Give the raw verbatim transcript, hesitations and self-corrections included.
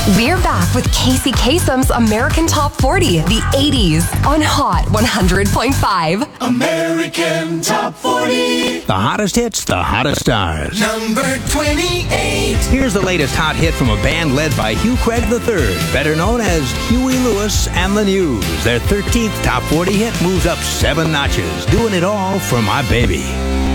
We're back with Casey Kasem's American Top forty, the eighties, on Hot one hundred point five. American Top forty. The hottest hits, the hottest stars. Number twenty-eight. Here's the latest hot hit from a band led by Hugh Craig the third, better known as Huey Lewis and the News. Their thirteenth Top forty hit moves up seven notches, doing it all for my baby.